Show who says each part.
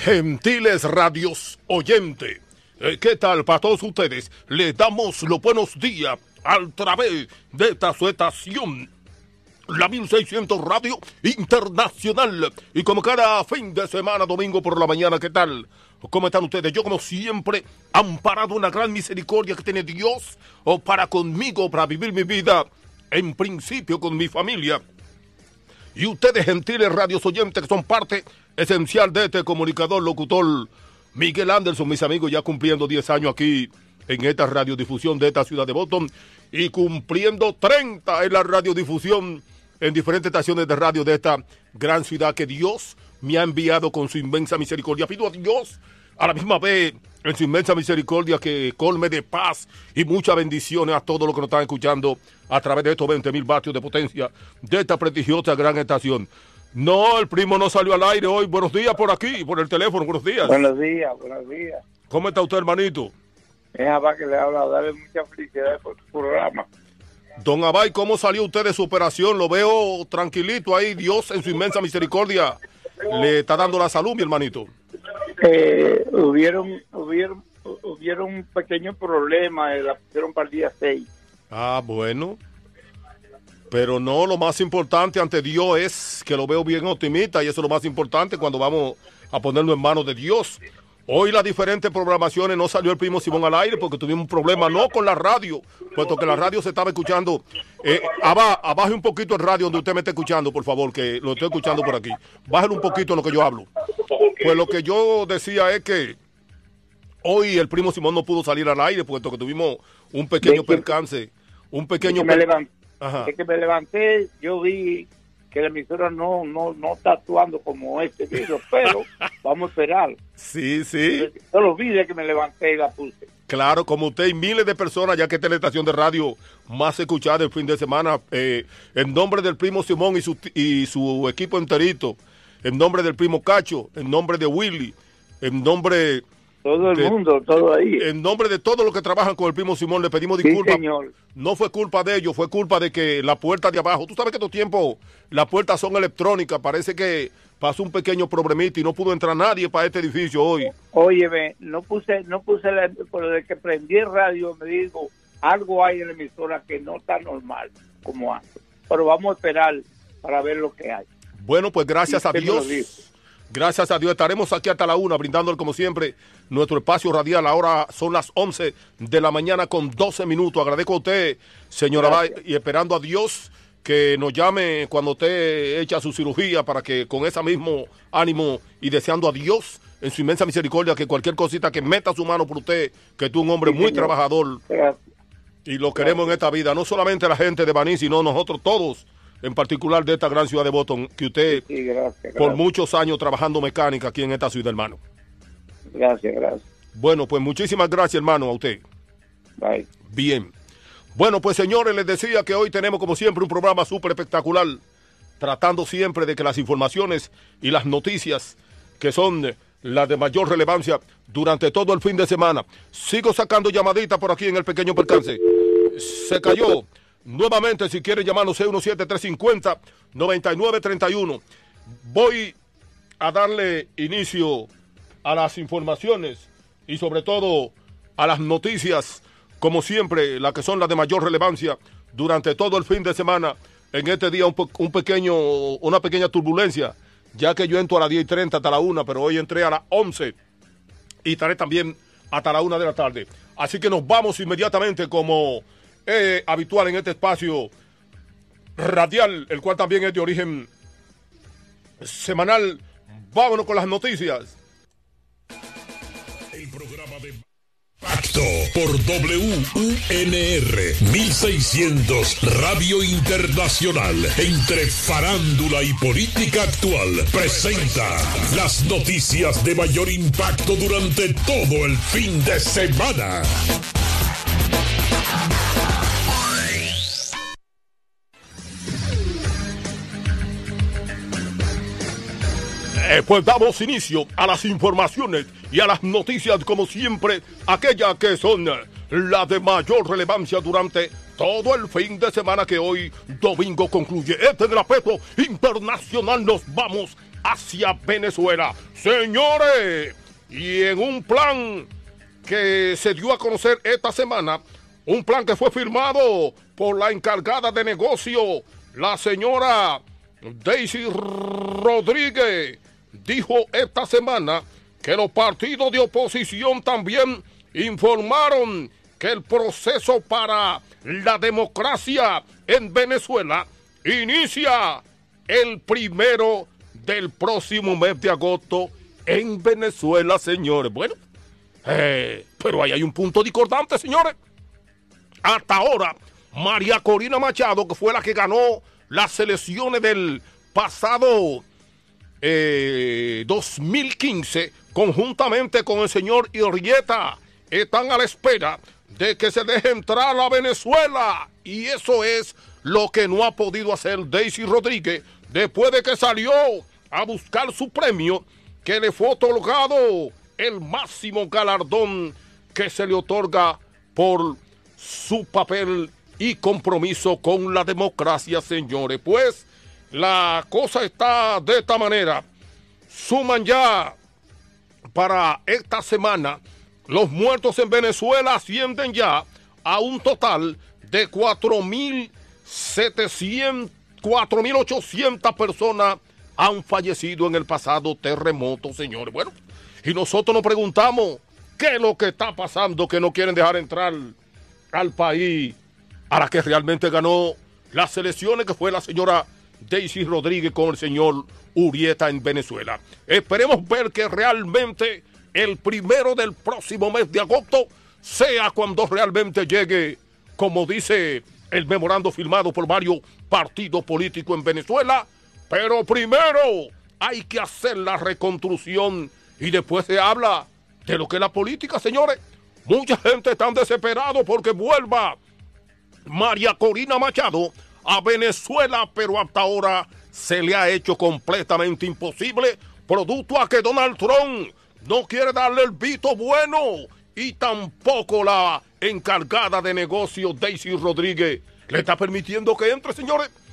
Speaker 1: Gentiles radios oyentes, ¿qué tal para todos ustedes? Les damos los buenos días a través de esta su estación, la 1600 Radio Internacional. Y como cada fin de semana, domingo por la mañana, ¿qué tal? ¿Cómo están ustedes? Yo, como siempre, amparado una gran misericordia que tiene Dios para conmigo, para vivir mi vida, en principio con mi familia. Y ustedes, gentiles radios oyentes, que son parte esencial de este comunicador, locutor Miguel Anderson, mis amigos, ya cumpliendo 10 años aquí en esta radiodifusión de esta ciudad de Boston y cumpliendo 30 en la radiodifusión en diferentes estaciones de radio de esta gran ciudad que Dios me ha enviado con su inmensa misericordia. Pido a Dios a la misma vez en su inmensa misericordia que colme de paz y muchas bendiciones a todos los que nos están escuchando a través de estos 20,000 vatios de potencia de esta prestigiosa gran estación. No, el primo no salió al aire hoy. Buenos días por aquí, por el teléfono. Buenos días.
Speaker 2: Buenos días, buenos días.
Speaker 1: ¿Cómo está usted, hermanito?
Speaker 2: Es Abay que le habla, darle muchas felicidades por tu programa.
Speaker 1: Don Abay, ¿cómo salió usted de su operación? Lo veo tranquilito ahí. Dios en su inmensa misericordia le está dando la salud, mi hermanito.
Speaker 2: Hubieron un pequeño problema, la pusieron para el día 6.
Speaker 1: Ah, bueno. Pero no, lo más importante ante Dios es que lo veo bien optimista y eso es lo más importante cuando vamos a ponerlo en manos de Dios. Hoy las diferentes programaciones no salió el primo Simón al aire porque tuvimos un problema no con la radio, puesto que la radio se estaba escuchando. Abaje un poquito el radio donde usted me está escuchando, por favor, que lo estoy escuchando por aquí. Bájale un poquito en lo que yo hablo. Pues lo que yo decía es que hoy el primo Simón no pudo salir al aire, puesto que tuvimos un pequeño percance.
Speaker 2: Es que me levanté, yo vi que la emisora no está actuando como este video, pero vamos a esperar.
Speaker 1: Sí.
Speaker 2: Solo vi de que me levanté y la puse.
Speaker 1: Claro, como usted y miles de personas, ya que esta es la estación de radio más escuchada el fin de semana, en nombre del primo Simón y su equipo enterito, en nombre del primo Cacho, en nombre de Willy, en nombre...
Speaker 2: Todo el mundo, todo ahí.
Speaker 1: En nombre de todos los que trabajan con el primo Simón, le pedimos disculpas.
Speaker 2: Sí, señor.
Speaker 1: No fue culpa de ellos, fue culpa de que la puerta de abajo, tú sabes que estos tiempos las puertas son electrónicas, parece que pasó un pequeño problemita y no pudo entrar nadie para este edificio hoy.
Speaker 2: Óyeme, no puse por el que prendí el radio, me digo, algo hay en la emisora que no está normal, como antes. Pero vamos a esperar para ver lo que hay.
Speaker 1: Bueno, pues gracias a Dios. Gracias a Dios, estaremos aquí hasta la 1, brindándole como siempre nuestro espacio radial. Ahora son las 11 de la mañana con 12 minutos. Agradezco a usted, señora Abay, y esperando a Dios que nos llame cuando usted echa su cirugía para que con ese mismo ánimo y deseando a Dios en su inmensa misericordia que cualquier cosita que meta su mano por usted, que tú un hombre muy trabajador.
Speaker 2: Gracias.
Speaker 1: Y lo queremos en esta vida, no solamente la gente de Baní, sino nosotros todos, en particular de esta gran ciudad de Boston, que usted
Speaker 2: gracias.
Speaker 1: Por muchos años trabajando mecánica aquí en esta ciudad, hermano.
Speaker 2: Gracias.
Speaker 1: Bueno, pues muchísimas gracias, hermano, a usted.
Speaker 2: Bye.
Speaker 1: Bien. Bueno, pues señores, les decía que hoy tenemos como siempre un programa súper espectacular, tratando siempre de que las informaciones y las noticias que son las de mayor relevancia durante todo el fin de semana. Sigo sacando llamaditas por aquí en el pequeño percance. Se cayó. Nuevamente, si quiere llamarnos, 617-350-9931. Voy a darle inicio a las informaciones y sobre todo a las noticias, como siempre, las que son las de mayor relevancia durante todo el fin de semana. En este día una pequeña turbulencia, ya que yo entro a las 10:30 hasta la 1, pero hoy entré a las 11 y estaré también hasta la 1 de la tarde. Así que nos vamos inmediatamente como... habitual en este espacio radial, el cual también es de origen semanal. Vámonos con las noticias.
Speaker 3: El programa de Pacto por WUNR 1600 Radio Internacional, entre farándula y política actual, presenta las noticias de mayor impacto durante todo el fin de semana.
Speaker 1: Pues damos inicio a las informaciones y a las noticias, como siempre, aquellas que son las de mayor relevancia durante todo el fin de semana que hoy domingo concluye. Este es el aspecto internacional. Nos vamos hacia Venezuela. Señores, y en un plan que se dio a conocer esta semana, un plan que fue firmado por la encargada de negocio, la señora Daisy Rodríguez, dijo esta semana que los partidos de oposición también informaron que el proceso para la democracia en Venezuela inicia el 1 del próximo mes de agosto en Venezuela, señores. Bueno, pero ahí hay un punto discordante, señores. Hasta ahora, María Corina Machado, que fue la que ganó las elecciones del pasado 2015, conjuntamente con el señor Urrieta, están a la espera de que se deje entrar a Venezuela. Y eso es lo que no ha podido hacer Daisy Rodríguez después de que salió a buscar su premio, que le fue otorgado el máximo galardón que se le otorga por su papel y compromiso con la democracia, señores. Pues la cosa está de esta manera. Suman ya para esta semana, los muertos en Venezuela ascienden ya a un total de 4.800 personas han fallecido en el pasado terremoto, señores. Bueno, y nosotros nos preguntamos, ¿qué es lo que está pasando que no quieren dejar entrar al país a la que realmente ganó las elecciones, que fue la señora Daisy Rodríguez con el señor Urrieta en Venezuela? Esperemos ver que realmente el 1 del próximo mes de agosto sea cuando realmente llegue, como dice el memorando firmado por varios partidos políticos en Venezuela. Pero primero hay que hacer la reconstrucción y después se habla de lo que es la política, señores. Mucha gente está desesperada porque vuelva María Corina Machado a Venezuela, pero hasta ahora se le ha hecho completamente imposible, producto a que Donald Trump no quiere darle el visto bueno, y tampoco la encargada de negocios Daisy Rodríguez le está permitiendo que entre, señores.